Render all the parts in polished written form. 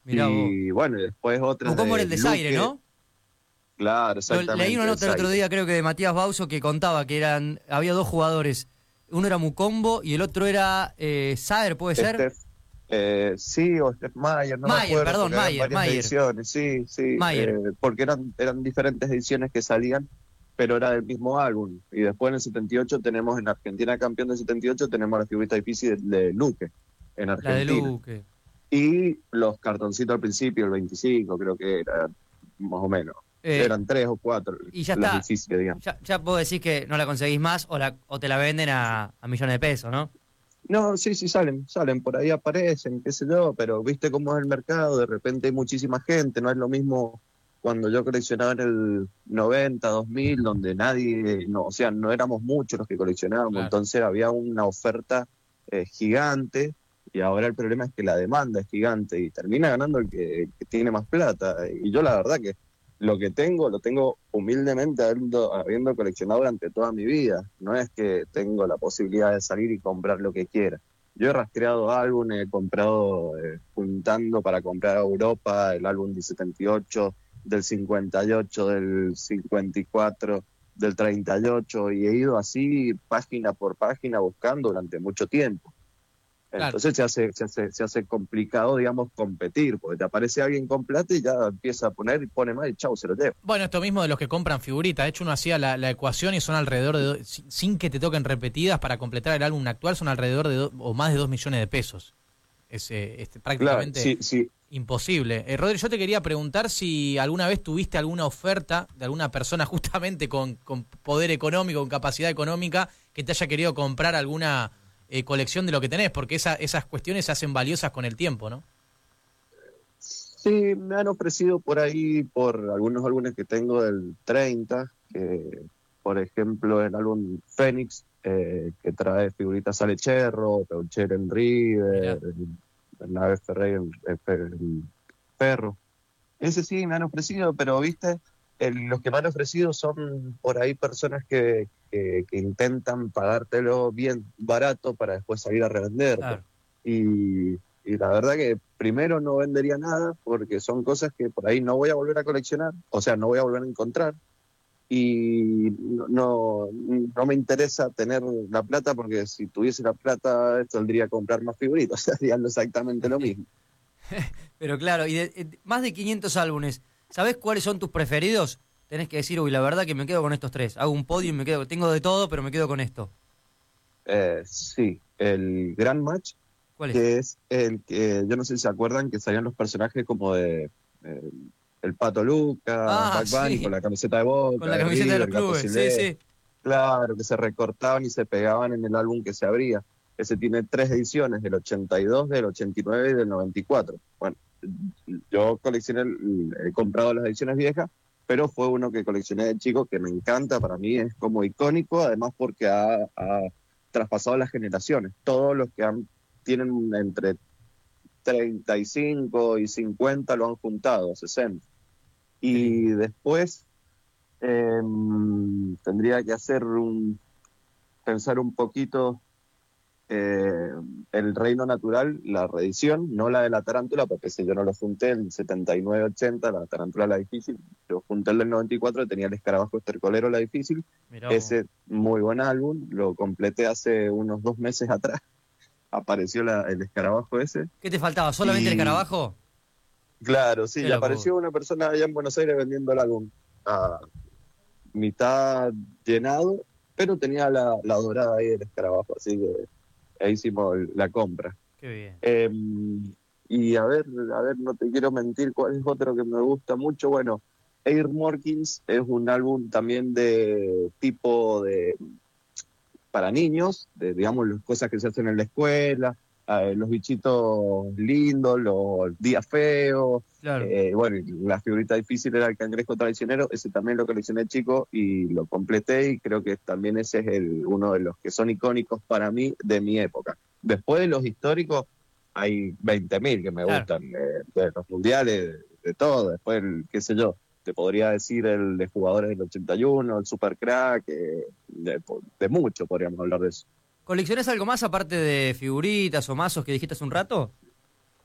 Mirá vos. Y bueno, y después otras Como de el desaire, Luque. ¿no? Claro, Leí exactamente. una nota el otro Desaire. día, creo que de Matías Bauso, que contaba que había dos jugadores. Uno era Mukombo y el otro era Saer, ¿puede ser? Steph, sí, o Steph Mayer, no me Mayer, acuerdo, perdón, porque habían varias Mayer. ediciones, sí, sí, Mayer. porque eran diferentes ediciones que salían, pero era del mismo álbum. Y después en el 78 tenemos en Argentina, campeón del 78, tenemos la figurita difícil de Luque, en La de Argentina. Luque. Y los cartoncitos al principio, el 25 creo que era, más o menos. Eh, Eran 3 o 4 y ya las está. difíciles, digamos. Ya vos decís que no la conseguís más o te la venden a millones de pesos, ¿no? No, sí, sí, salen, por ahí aparecen, qué sé yo, pero viste cómo es el mercado, de repente hay muchísima gente, no es lo mismo cuando yo coleccionaba en el 90, 2000, donde nadie, no, o sea, no éramos muchos los que coleccionábamos, Claro. entonces había una oferta gigante, y ahora el problema es que la demanda es gigante y termina ganando el que tiene más plata. Y yo la verdad que lo que tengo, lo tengo humildemente habiendo coleccionado durante toda mi vida. No es que tengo la posibilidad de salir y comprar lo que quiera. Yo he rastreado álbumes, he comprado, juntando para comprar a Europa, el álbum del 78, del 58, del 54, del 38, y he ido así página por página buscando durante mucho tiempo. Claro. Entonces se hace complicado, digamos, competir, porque te aparece alguien con plata y ya empieza a poner y pone más y chau, se lo lleva. Bueno, esto mismo de los que compran figuritas. De hecho, uno hacía la ecuación y son alrededor de, sin que te toquen repetidas, para completar el álbum actual, son alrededor de o más de 2 millones de pesos. Es Claro, prácticamente sí, sí. imposible. Rodri, yo te quería preguntar si alguna vez tuviste alguna oferta de alguna persona justamente con poder económico, con capacidad económica, que te haya querido comprar alguna colección de lo que tenés, porque esas cuestiones se hacen valiosas con el tiempo, ¿no? Sí, me han ofrecido por ahí, por algunos álbumes que tengo del 30, que por ejemplo el álbum Fénix, que trae figuritas Ale Cherro, Peucher en River, Mirá. Bernabé Ferrer en Ferro. Ese sí me han ofrecido, pero viste, los que me han ofrecido son por ahí personas que intentan pagártelo bien barato para después salir a revenderte. Claro. Y la verdad que primero no vendería nada porque son cosas que por ahí no voy a volver a coleccionar, o sea, no voy a volver a encontrar. Y no me interesa tener la plata porque si tuviese la plata saldría a comprar más figuritas, harían exactamente lo mismo. Pero claro, y más de 500 álbumes, ¿sabés cuáles son tus preferidos? Tenés que decir, uy, la verdad que me quedo con estos tres. Hago un podio y me quedo, tengo de todo, pero me quedo con esto. Sí, el Gran Match, ¿Cuál es? que es el que, yo no sé si se acuerdan, que salían los personajes como de el Pato Luca, Ah, Bugs Bunny con sí, la camiseta de con Boca, la de camiseta de los River, Gato clubes, sí, Silvestre, sí. claro, que se recortaban y se pegaban en el álbum que se abría. Ese tiene 3 ediciones, del 82, del 89 y del 94. Bueno, yo he comprado las ediciones viejas, pero fue uno que coleccioné de chico que me encanta, para mí es como icónico, además porque ha traspasado las generaciones. Todos los que tienen entre 35 y 50 lo han juntado, 60. Qué lindo. Y después tendría que pensar un poquito, eh, el Reino Natural, la reedición, no la de la tarántula, porque ese yo no lo junté, el 79-80, la tarántula la difícil, yo junté el del 94, tenía el escarabajo estercolero la difícil, Mirá vos. ese muy buen álbum, lo completé hace unos 2 meses atrás, apareció el escarabajo ese, ¿Qué te faltaba? ¿Solamente el y escarabajo? claro, sí, Qué y loco. apareció una persona allá en Buenos Aires vendiendo el álbum a mitad llenado, pero tenía la dorada ahí del escarabajo, así que ahí hicimos la compra. Qué bien. Eh, y a ver, no te quiero mentir, cuál es otro que me gusta mucho. Bueno, Air Morkins es un álbum también de tipo de para niños, de, digamos, las cosas que se hacen en la escuela, los bichitos lindos, los días feos. Claro. Bueno, y la figurita difícil era el cangrejo traicionero, ese también lo coleccioné chico y lo completé, y creo que también ese es uno de los que son icónicos para mí de mi época. Después de los históricos hay 20.000 que me Claro. gustan, de los mundiales, de todo. Después, qué sé yo, te podría decir el de jugadores del 81, el Super Crack, de mucho podríamos hablar de eso. ¿Coleccionás algo más aparte de figuritas o mazos que dijiste hace un rato?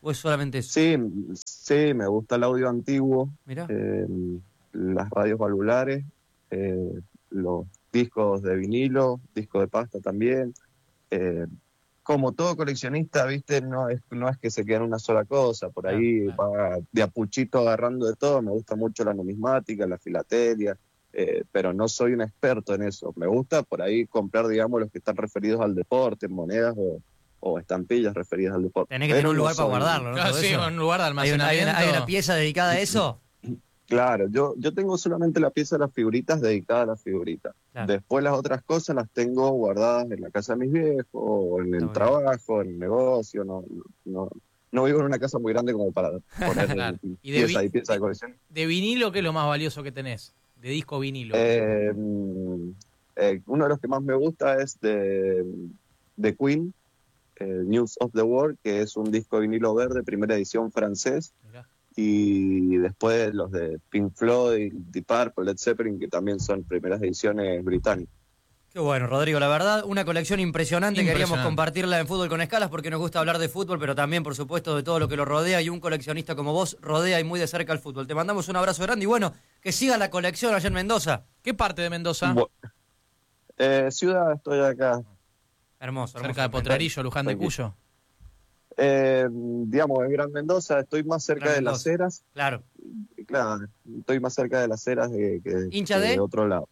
¿O es solamente eso? Sí, sí, me gusta el audio antiguo, Mirá. las radios valvulares, los discos de vinilo, discos de pasta también. Como todo coleccionista, viste, no es que se quede en una sola cosa, por ahí Claro. va de a puchito agarrando de todo. Me gusta mucho la numismática, la filatelia, pero no soy un experto en eso. Me gusta por ahí comprar, digamos, los que están referidos al deporte, monedas o estampillas referidas al deporte. Tenés que tener un lugar para guardarlo, ¿no? Claro, Todo sí, eso. un lugar de ¿Hay almacenamiento. hay una pieza dedicada a eso? Claro, yo tengo solamente la pieza de las figuritas dedicada a las figuritas. Claro. Después las otras cosas las tengo guardadas en la casa de mis viejos, o en Está el muy trabajo, en el negocio. No vivo en una casa muy grande como para poner Claro. Y pieza y pieza de colección. ¿De vinilo qué es lo más valioso que tenés? De disco vinilo. Uno de los que más me gusta es de Queen, News of the World, que es un disco de vinilo verde, primera edición francés. Mirá. Y después los de Pink Floyd, Deep Purple, Led Zeppelin, que también son primeras ediciones británicas. Qué bueno, Rodrigo, la verdad, una colección impresionante. Queríamos Impresionante. compartirla en Fútbol con Escalas porque nos gusta hablar de fútbol, pero también, por supuesto, de todo lo que lo rodea, y un coleccionista como vos rodea y muy de cerca el fútbol. Te mandamos un abrazo grande y bueno, que siga la colección allá en Mendoza. ¿Qué parte de Mendoza? Ciudad, estoy acá. Hermoso, hermoso. Cerca de Potrerillo, Luján de Cuyo. Digamos, en Gran Mendoza, estoy más cerca Gran de Las Mendoza. Heras. Claro. Claro, estoy más cerca de Las Heras ¿Hincha que de? otro lado.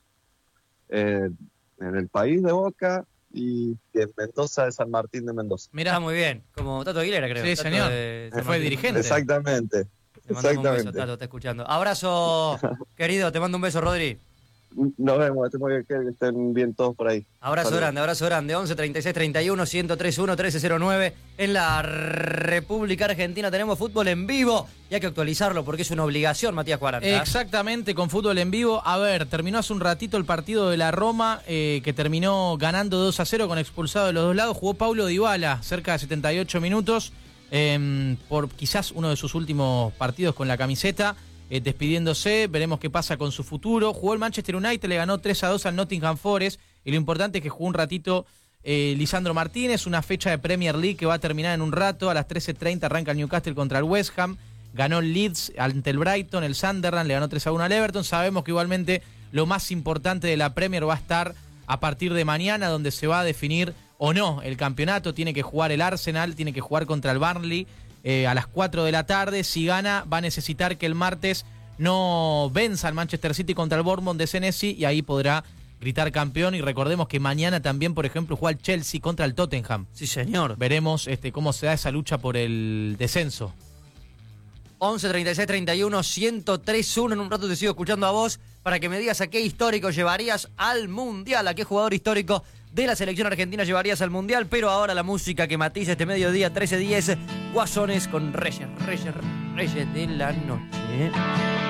En el país de Boca y en Mendoza de San Martín de Mendoza. Está Mirá, muy bien, como Tato Aguilera, creo. Sí, Tato señor. de San Fue Martín. dirigente. Exactamente. Te mandamos un beso, Exactamente. Tato, está escuchando. Abrazo, querido, te mando un beso, Rodri. Nos vemos, que estén bien todos por ahí. Abrazo Saludos. grande, abrazo grande. 11 36 31 1031 1309. En la República Argentina tenemos fútbol en vivo y hay que actualizarlo porque es una obligación, Matías 40. exactamente, con fútbol en vivo. A ver, terminó hace un ratito el partido de la Roma, que terminó ganando 2-0 con expulsado de los dos lados. Jugó Paulo Dybala, cerca de 78 minutos, por quizás uno de sus últimos partidos con la camiseta. Despidiéndose, veremos qué pasa con su futuro. Jugó el Manchester United, le ganó 3-2 al Nottingham Forest, y lo importante es que jugó un ratito Lisandro Martínez, una fecha de Premier League que va a terminar en un rato. A las 13:30 arranca el Newcastle contra el West Ham, ganó el Leeds ante el Brighton, el Sunderland le ganó 3-1 al Everton. Sabemos que igualmente lo más importante de la Premier va a estar a partir de mañana, donde se va a definir o no el campeonato. Tiene que jugar el Arsenal, tiene que jugar contra el Burnley a las 4 de la tarde. Si gana, va a necesitar que el martes no venza al Manchester City contra el Bournemouth de Senesi, y ahí podrá gritar campeón. Y recordemos que mañana también, por ejemplo, juega el Chelsea contra el Tottenham. Sí, señor. Veremos cómo se da esa lucha por el descenso. 11 36 31 1031. En un rato te sigo escuchando a vos para que me digas a qué histórico llevarías al Mundial, a qué jugador histórico de la selección argentina llevarías al Mundial. Pero ahora la música que matiza este mediodía, 13:10, Guasones con Reyes de la Noche.